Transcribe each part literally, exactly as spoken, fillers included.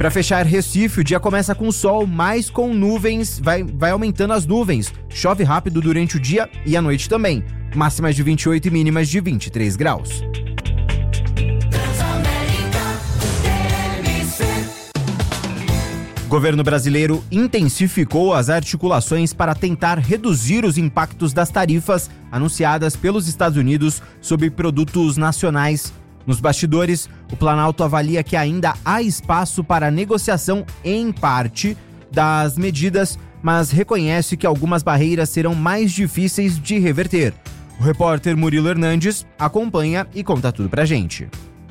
Para fechar Recife, o dia começa com sol, mas com nuvens, vai, vai aumentando as nuvens. Chove rápido durante o dia e à noite também. Máximas de vinte e oito e mínimas de vinte e três graus. O governo brasileiro intensificou as articulações para tentar reduzir os impactos das tarifas anunciadas pelos Estados Unidos sobre produtos nacionais. Nos bastidores, o Planalto avalia que ainda há espaço para negociação em parte das medidas, mas reconhece que algumas barreiras serão mais difíceis de reverter. O repórter Murilo Hernandes acompanha e conta tudo pra gente.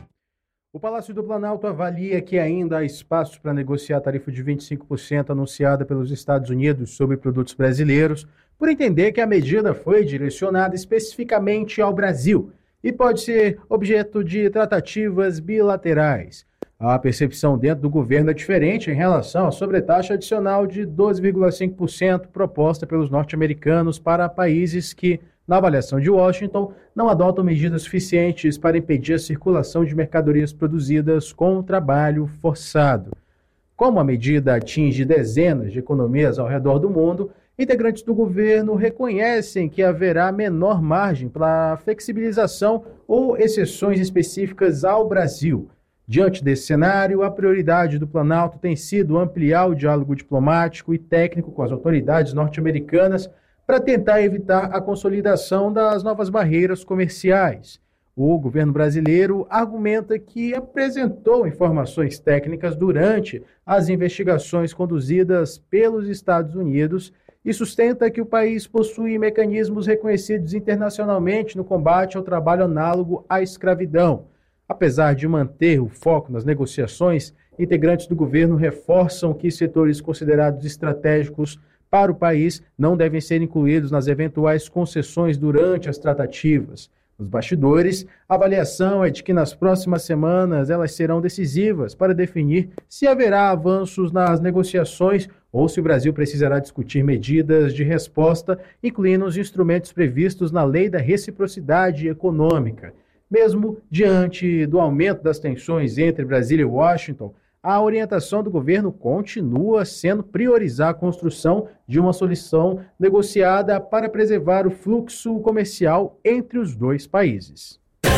O Palácio do Planalto avalia que ainda há espaço para negociar a tarifa de vinte e cinco por cento anunciada pelos Estados Unidos sobre produtos brasileiros, por entender que a medida foi direcionada especificamente ao Brasil e pode ser objeto de tratativas bilaterais. A percepção dentro do governo é diferente em relação à sobretaxa adicional de doze vírgula cinco por cento proposta pelos norte-americanos para países que, na avaliação de Washington, não adotam medidas suficientes para impedir a circulação de mercadorias produzidas com trabalho forçado. Como a medida atinge dezenas de economias ao redor do mundo, integrantes do governo reconhecem que haverá menor margem para flexibilização ou exceções específicas ao Brasil. Diante desse cenário, a prioridade do Planalto tem sido ampliar o diálogo diplomático e técnico com as autoridades norte-americanas para tentar evitar a consolidação das novas barreiras comerciais. O governo brasileiro argumenta que apresentou informações técnicas durante as investigações conduzidas pelos Estados Unidos e sustenta que o país possui mecanismos reconhecidos internacionalmente no combate ao trabalho análogo à escravidão. Apesar de manter o foco nas negociações, integrantes do governo reforçam que setores considerados estratégicos para o país não devem ser incluídos nas eventuais concessões durante as tratativas. Nos bastidores, a avaliação é de que nas próximas semanas elas serão decisivas para definir se haverá avanços nas negociações ou se o Brasil precisará discutir medidas de resposta, incluindo os instrumentos previstos na Lei da Reciprocidade Econômica. Mesmo diante do aumento das tensões entre Brasília e Washington, a orientação do governo continua sendo priorizar a construção de uma solução negociada para preservar o fluxo comercial entre os dois países.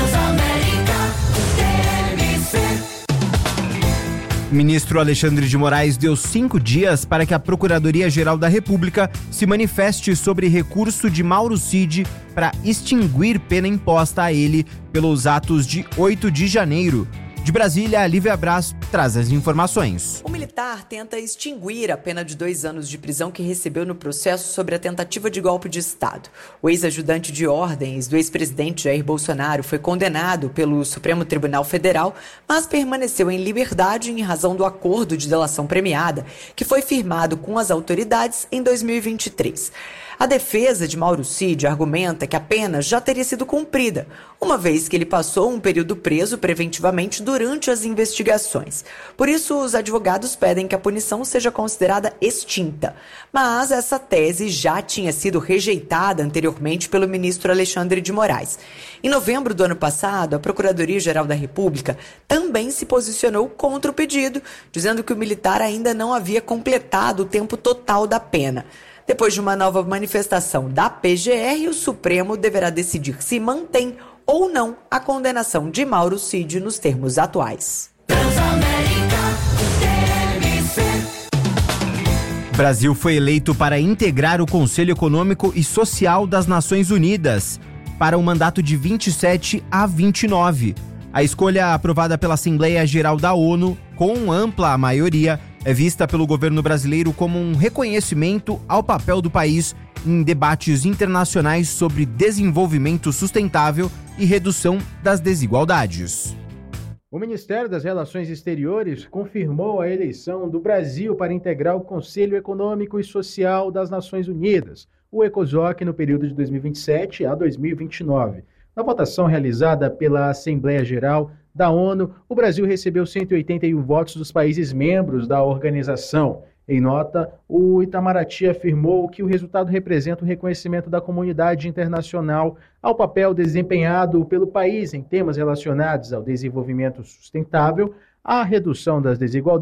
O ministro Alexandre de Moraes deu cinco dias para que a Procuradoria-Geral da República se manifeste sobre recurso de Mauro Cid para extinguir pena imposta a ele pelos atos de oito de janeiro. De Brasília, a Lívia Braz traz as informações. O militar tenta extinguir a pena de dois anos de prisão que recebeu no processo sobre a tentativa de golpe de Estado. O ex-ajudante de ordens do ex-presidente Jair Bolsonaro foi condenado pelo Supremo Tribunal Federal, mas permaneceu em liberdade em razão do acordo de delação premiada, que foi firmado com as autoridades em dois mil e vinte e três. A defesa de Mauro Cid argumenta que a pena já teria sido cumprida, uma vez que ele passou um período preso preventivamente durante as investigações. Por isso, os advogados pedem que a punição seja considerada extinta. Mas essa tese já tinha sido rejeitada anteriormente pelo ministro Alexandre de Moraes. Em novembro do ano passado, a Procuradoria-Geral da República também se posicionou contra o pedido, dizendo que o militar ainda não havia completado o tempo total da pena. Depois de uma nova manifestação da P G R, o Supremo deverá decidir se mantém ou não a condenação de Mauro Cid nos termos atuais. O Brasil foi eleito para integrar o Conselho Econômico e Social das Nações Unidas para um mandato de vinte e sete a vinte e nove. A escolha aprovada pela Assembleia Geral da ONU, com ampla maioria, é vista pelo governo brasileiro como um reconhecimento ao papel do país em debates internacionais sobre desenvolvimento sustentável e redução das desigualdades. O Ministério das Relações Exteriores confirmou a eleição do Brasil para integrar o Conselho Econômico e Social das Nações Unidas, o ECOSOC, no período de dois mil e vinte e sete a dois mil e vinte e nove. Na votação realizada pela Assembleia Geral da ONU, o Brasil recebeu cento e oitenta e um votos dos países membros da organização. Em nota, o Itamaraty afirmou que o resultado representa o reconhecimento da comunidade internacional ao papel desempenhado pelo país em temas relacionados ao desenvolvimento sustentável, à redução das desigualdades